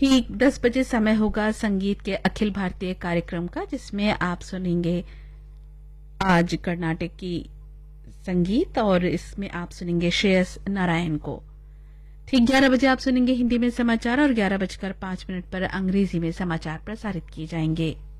ठीक 10 बजे समय होगा संगीत के अखिल भारतीय कार्यक्रम का, जिसमें आप सुनेंगे आज कर्नाटक की संगीत और इसमें आप सुनेंगे श्रेयस नारायण को। ठीक 11 बजे आप सुनेंगे हिंदी में समाचार और 11:05 पर अंग्रेजी में समाचार प्रसारित किए जाएंगे।